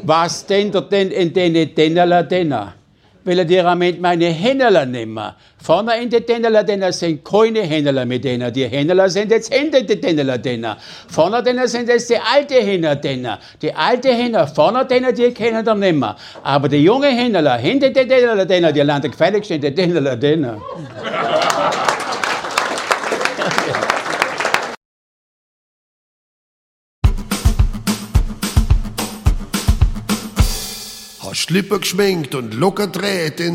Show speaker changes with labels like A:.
A: Was denn in den Dennerler Denner? Weil die mit meine Händler nehmen. Vorne in den Dennerler Denner sind keine Händler mit denen. Die Händler sind jetzt hinter den Dennerler Denner. Vorne Denner sind jetzt die alte Händler Denner. Die alte Händler, vorne Denner, die kennen dann nicht mehr. Aber die junge Händler, hinter den Dennerler Denner, die landen gefälligst in den Dennerler Denner.
B: Hast Lippen geschminkt und locker dreht in